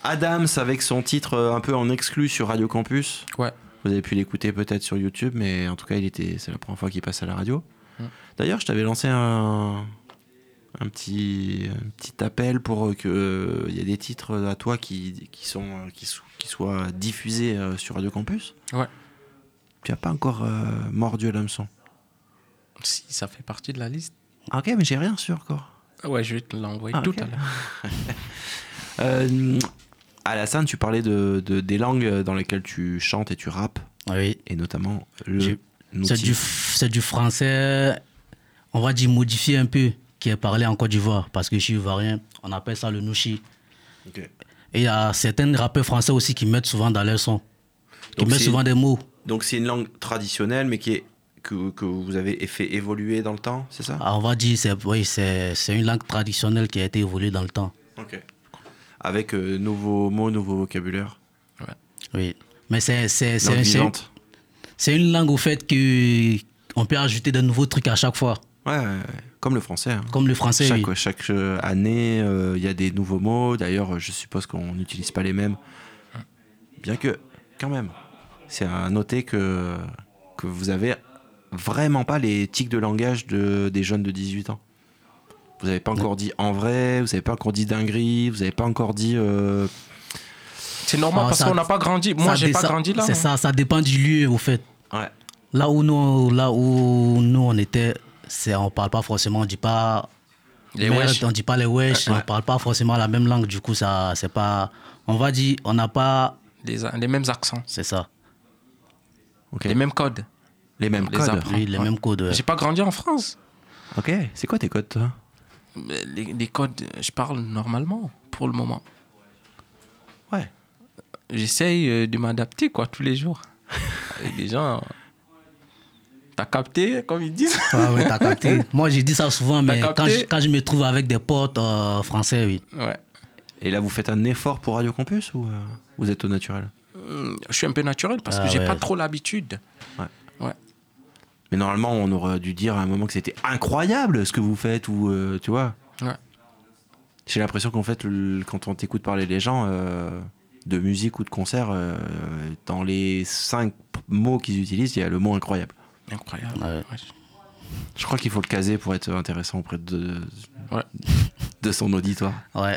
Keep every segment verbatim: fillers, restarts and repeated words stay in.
Adams avec son titre un peu en exclu sur Radio Campus. Ouais. Vous avez pu l'écouter peut-être sur YouTube, mais en tout cas, il était, c'est la première fois qu'il passe à la radio. Mmh. D'ailleurs, je t'avais lancé un, un, petit, un petit appel pour qu'il euh, y ait des titres à toi qui, qui, sont, qui, qui soient diffusés euh, sur Radio Campus. Ouais. Tu n'as pas encore euh, mordu à l'hameçon. Si, ça fait partie de la liste. Ah, ok, mais j'ai rien sûr encore. Ouais, je vais te l'envoyer ah, tout okay. à l'heure. euh, Alassane, tu parlais de, de, des langues dans lesquelles tu chantes et tu rappes. Oui. Et notamment le c'est du, c'est du français, on va dire modifié un peu, qui est parlé en Côte d'Ivoire. Parce que je suis ivoirien, on appelle ça le nouchi. Okay. Et il y a certains rappeurs français aussi qui mettent souvent dans leurs sons. Qui donc mettent souvent des mots. Donc c'est une langue traditionnelle, mais qui est, que, que vous avez fait évoluer dans le temps, c'est ça? Ah, on va dire, c'est, oui, c'est, c'est une langue traditionnelle qui a été évoluée dans le temps. Ok. Avec euh, nouveaux mots, nouveaux vocabulaire. Ouais. Oui. Mais c'est, c'est, c'est, c'est, c'est une langue au fait qu'on peut ajouter de nouveaux trucs à chaque fois. Ouais, ouais, ouais. Comme le français. Hein. Comme le français, chaque, oui. Chaque année, il euh, y a des nouveaux mots. D'ailleurs, je suppose qu'on n'utilise pas les mêmes. Bien que, quand même, c'est à noter que, que vous avez vraiment pas les tics de langage de, des jeunes de dix-huit ans. Vous n'avez pas encore ouais. dit en vrai, vous n'avez pas encore dit dinguerie, vous n'avez pas encore dit... Euh... C'est normal oh, parce ça, qu'on n'a pas grandi. Moi, j'ai pas ça, grandi là. C'est hein. ça, ça dépend du lieu, au fait. Ouais. Là où nous, là où nous on était, c'est, on ne parle pas forcément, on ne dit pas... Les wesh. On ne dit pas les wesh, ouais. on ne parle pas forcément la même langue. Du coup, ça, c'est pas... On va dire, on n'a pas... Les, les mêmes accents. C'est ça. Okay. Les mêmes codes. Les mêmes les codes Oui, les ouais. mêmes codes. Ouais. J'ai pas grandi en France. Ok, c'est quoi tes codes, toi? les, les codes, je parle normalement, pour le moment. Ouais. J'essaye de m'adapter, quoi, tous les jours. Avec des gens... T'as capté, comme ils disent? Ah oui, t'as capté. Moi, j'ai dit ça souvent, mais quand je, quand je me trouve avec des potes euh, français, oui. Ouais. Et là, vous faites un effort pour Radio Campus ou euh, vous êtes au naturel? euh, Je suis un peu naturel parce ah, que j'ai ouais. pas trop l'habitude. Ouais. Ouais. Mais normalement, on aurait dû dire à un moment que c'était incroyable ce que vous faites, ou euh, tu vois. Ouais. J'ai l'impression qu'en fait, le, quand on t'écoute parler les gens euh, de musique ou de concert, euh, dans les cinq mots qu'ils utilisent, il y a le mot incroyable. Incroyable. Ouais. Ouais. Je crois qu'il faut le caser pour être intéressant auprès de, ouais. de son auditoire. Ouais.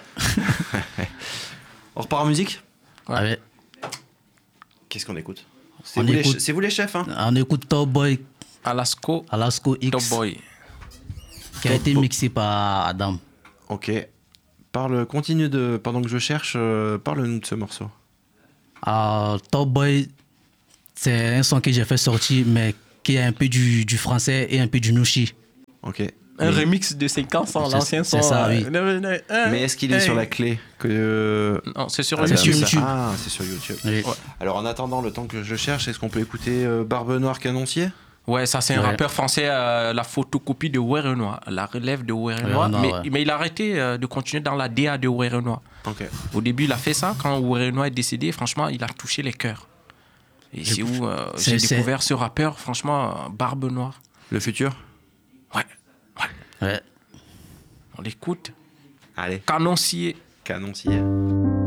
On repart en musique? Ouais. ouais. Qu'est-ce qu'on écoute? C'est vous, écoute... c'est vous les chefs, hein? On écoute Top Boy. Alasco. Alasco X. Top Boy. Qui a Top été Bo... mixé par Adam. Ok. Parle, continue de, pendant que je cherche, euh, parle-nous de ce morceau. Uh, Top Boy, c'est un son que j'ai fait sortir, mais qui a un peu du, du français et un peu du nouchi. Ok. Un mais... remix de cinquante ans, l'ancien son. C'est ça, oui. Mais est-ce qu'il est hey. sur la clé que... Non, c'est sur ah, YouTube. C'est YouTube. Ah, c'est sur YouTube. Oui. Ouais. Alors, en attendant le temps que je cherche, est-ce qu'on peut écouter euh, Barbe Noire Canoncier? Ouais, ça c'est un ouais. rappeur français, euh, la photocopie de Werenoi, la relève de Werenoi, mais, ouais. mais il a arrêté euh, de continuer dans la D A de Werenoi. Okay. Au début, il a fait ça, quand Werenoi est décédé, franchement, il a touché les cœurs. Et c'est où euh, c'est, j'ai c'est... découvert ce rappeur, franchement, Barbe Noire. Le futur? Ouais. Ouais. Ouais. On l'écoute. Allez. Canoncier. Canoncier.